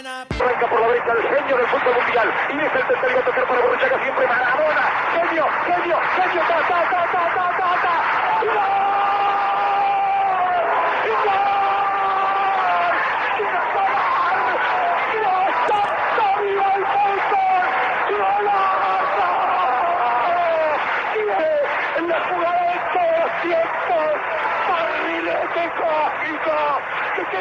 Arranca por la derecha el genio del fútbol mundial. Y es el tercero a tocar para Borruchaga, siempre Maradona. Genio, genio, genio. Ta, ta, ta, ta, ta, ta, ta. ¡Gol! ¡Gol! En la jugada de todos los tiempos, barrilete cósmico,